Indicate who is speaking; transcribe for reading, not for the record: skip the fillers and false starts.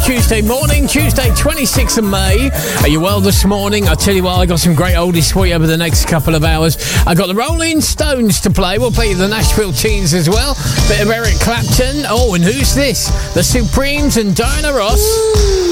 Speaker 1: Tuesday morning, Tuesday 26th of May. Are you well this morning? I tell you what, I got some great oldies for you over the next couple of hours. I got the Rolling Stones to play. We'll play the Nashville Teens as well. Bit of Eric Clapton. Oh, and who's this? The Supremes and Diana Ross.